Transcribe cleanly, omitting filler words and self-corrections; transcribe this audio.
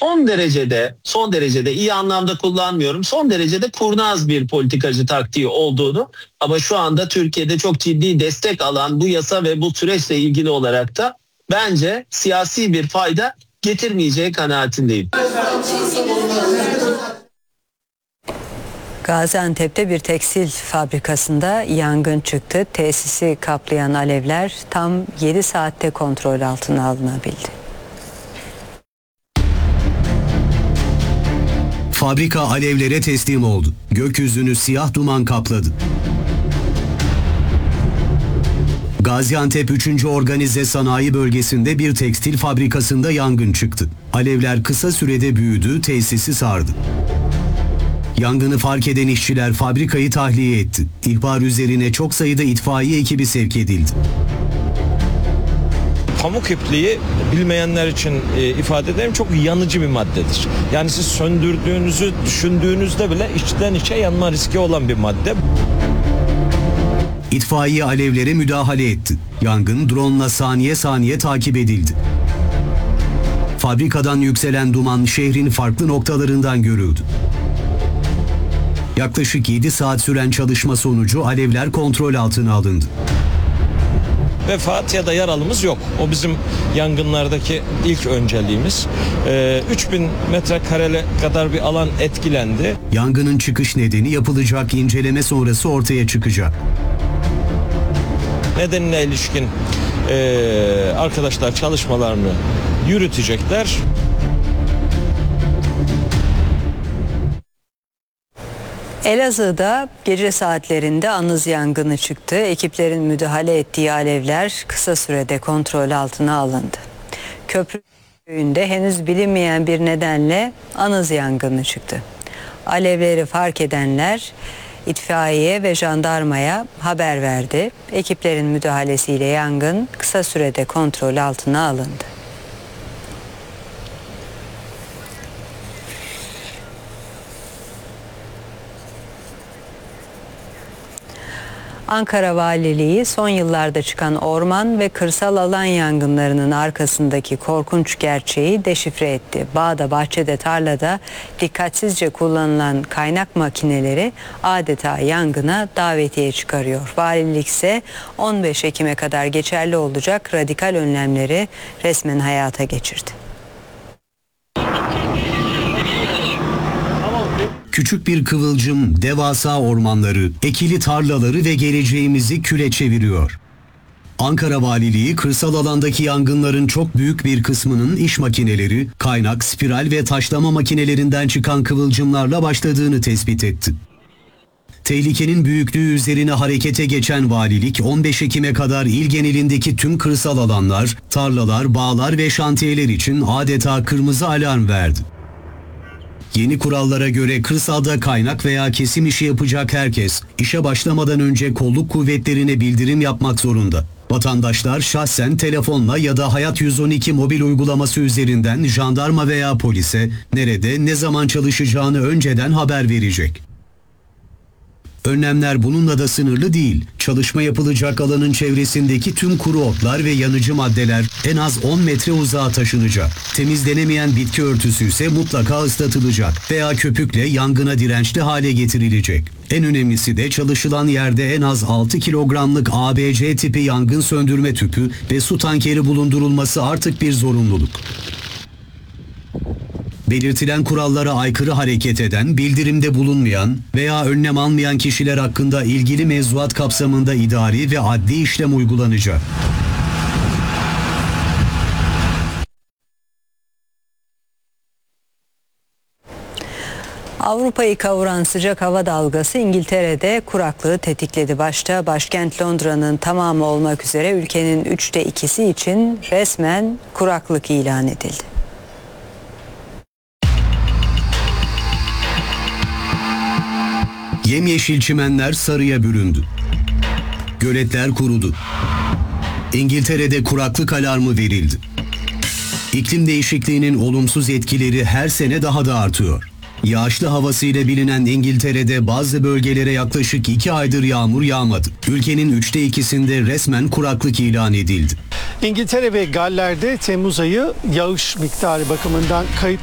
son derecede iyi anlamda kullanmıyorum. Son derecede kurnaz bir politikacı taktiği olduğunu ama şu anda Türkiye'de çok ciddi destek alan bu yasa ve bu süreçle ilgili olarak da bence siyasi bir fayda getirmeyeceği kanaatindeyim. Gaziantep'te bir tekstil fabrikasında yangın çıktı. Tesisi kaplayan alevler tam 7 saatte kontrol altına alınabildi. Fabrika alevlere teslim oldu. Gökyüzünü siyah duman kapladı. Gaziantep 3. Organize Sanayi Bölgesi'nde bir tekstil fabrikasında yangın çıktı. Alevler kısa sürede büyüdü, tesisi sardı. Yangını fark eden işçiler fabrikayı tahliye etti. İhbar üzerine çok sayıda itfaiye ekibi sevk edildi. Pamuk ipliği bilmeyenler için ifade edeyim çok yanıcı bir maddedir. Yani siz söndürdüğünüzü düşündüğünüzde bile içten içe yanma riski olan bir madde. İtfaiye alevlere müdahale etti. Yangın drone'la saniye saniye takip edildi. Fabrikadan yükselen duman şehrin farklı noktalarından görüldü. Yaklaşık 7 saat süren çalışma sonucu alevler kontrol altına alındı. Vefat ya da yaralımız yok. O bizim yangınlardaki ilk önceliğimiz. 3000 metrekare kadar bir alan etkilendi. Yangının çıkış nedeni yapılacak inceleme sonrası ortaya çıkacak. Nedenine ilişkin arkadaşlar çalışmalarını yürütecekler. Elazığ'da gece saatlerinde anız yangını çıktı. Ekiplerin müdahale ettiği alevler kısa sürede kontrol altına alındı. Köprü köyünde henüz bilinmeyen bir nedenle anız yangını çıktı. Alevleri fark edenler itfaiye ve jandarmaya haber verdi. Ekiplerin müdahalesiyle yangın kısa sürede kontrol altına alındı. Ankara Valiliği son yıllarda çıkan orman ve kırsal alan yangınlarının arkasındaki korkunç gerçeği deşifre etti. Bağda, bahçede, tarlada dikkatsizce kullanılan kaynak makineleri adeta yangına davetiye çıkarıyor. Valilik ise 15 Ekim'e kadar geçerli olacak radikal önlemleri resmen hayata geçirdi. Küçük bir kıvılcım devasa ormanları, ekili tarlaları ve geleceğimizi küle çeviriyor. Ankara Valiliği kırsal alandaki yangınların çok büyük bir kısmının iş makineleri, kaynak, spiral ve taşlama makinelerinden çıkan kıvılcımlarla başladığını tespit etti. Tehlikenin büyüklüğü üzerine harekete geçen valilik 15 Ekim'e kadar il genelindeki tüm kırsal alanlar, tarlalar, bağlar ve şantiyeler için adeta kırmızı alarm verdi. Yeni kurallara göre kırsalda kaynak veya kesim işi yapacak herkes işe başlamadan önce kolluk kuvvetlerine bildirim yapmak zorunda. Vatandaşlar şahsen telefonla ya da Hayat 112 mobil uygulaması üzerinden jandarma veya polise nerede, ne zaman çalışacağını önceden haber verecek. Önlemler bununla da sınırlı değil. Çalışma yapılacak alanın çevresindeki tüm kuru otlar ve yanıcı maddeler en az 10 metre uzağa taşınacak. Temizlenemeyen bitki örtüsü ise mutlaka ıslatılacak veya köpükle yangına dirençli hale getirilecek. En önemlisi de çalışılan yerde en az 6 kilogramlık ABC tipi yangın söndürme tüpü ve su tankeri bulundurulması artık bir zorunluluk. Belirtilen kurallara aykırı hareket eden, bildirimde bulunmayan veya önlem almayan kişiler hakkında ilgili mevzuat kapsamında idari ve adli işlem uygulanacak. Avrupa'yı kavuran sıcak hava dalgası İngiltere'de kuraklığı tetikledi. Başta başkent Londra'nın tamamı olmak üzere ülkenin 3'te 2'si için resmen kuraklık ilan edildi. Yemyeşil çimenler sarıya büründü. Göletler kurudu. İngiltere'de kuraklık alarmı verildi. İklim değişikliğinin olumsuz etkileri her sene daha da artıyor. Yağışlı havasıyla bilinen İngiltere'de bazı bölgelere yaklaşık 2 aydır yağmur yağmadı. Ülkenin 3'te 2'sinde resmen kuraklık ilan edildi. İngiltere ve Galler'de Temmuz ayı yağış miktarı bakımından kayıp